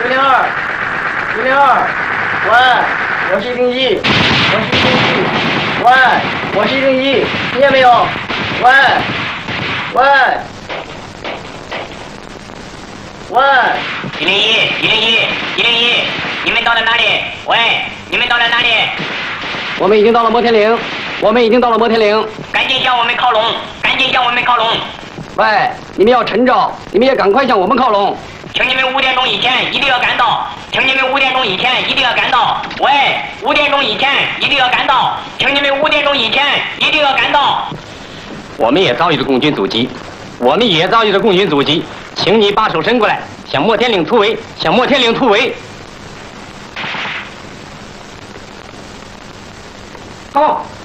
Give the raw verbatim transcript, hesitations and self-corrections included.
零零二，零零二，喂，我是一零一，我是一零一，喂，我是一零一，听见没有？喂，喂，喂， 一零一，一零一，一零一，你们到了哪里？喂，你们到了哪里？ 我们已经到了摩天岭，我们已经到了摩天岭， 赶紧向我们靠拢，赶紧向我们靠拢。 喂，你们要趁着，你们也赶快向我们靠拢。 请你们五点钟以前一定要赶到，请你们五点钟以前一定要赶到。喂，五点钟以前一定要赶到，请你们五点钟以前一定要赶到。 我们也遭遇了共军阻击，我们也遭遇了共军阻击，请你把手伸过来，向摩天岭突围，向摩天岭突围。好。